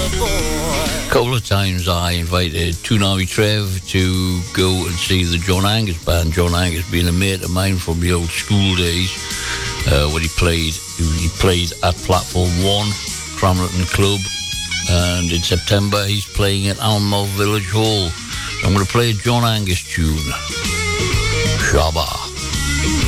A couple of times I invited Toonami Trev to go and see the John Angus band. John Angus being a mate of mine from the old school days, when he played at Platform 1, Cramlington Club, and in September he's playing at Alnmouth Village Hall. I'm going to play a John Angus tune, Shabba.